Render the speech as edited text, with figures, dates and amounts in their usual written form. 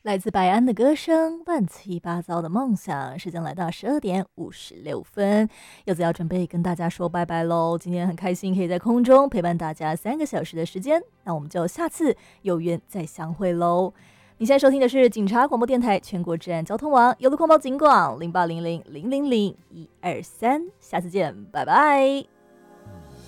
来自白安的歌声，乱七八糟的梦想。时间来到12点56分，柚子要准备跟大家说拜拜喽。今天很开心可以在空中陪伴大家3个小时的时间，那我们就下次有缘再相会喽。你现在收听的是警察广播电台全国治安交通网，有路况报警广0800000123，下次见，拜拜。